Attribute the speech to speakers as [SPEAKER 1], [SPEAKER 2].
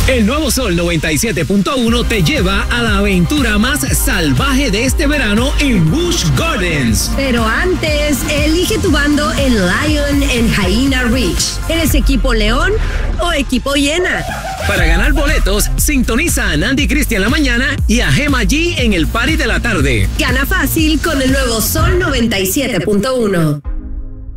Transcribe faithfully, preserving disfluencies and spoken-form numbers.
[SPEAKER 1] El nuevo Sol noventa y siete punto uno te lleva a la aventura más salvaje de este verano en Busch Gardens.
[SPEAKER 2] Pero antes, elige tu bando en Lion en Hyena Ridge. ¿Eres equipo León o equipo Hiena?
[SPEAKER 1] Para ganar boletos, sintoniza a Nandy Cristi en la mañana y a Gema G en el party de la tarde.
[SPEAKER 2] Gana fácil con el nuevo Sol noventa y siete punto uno.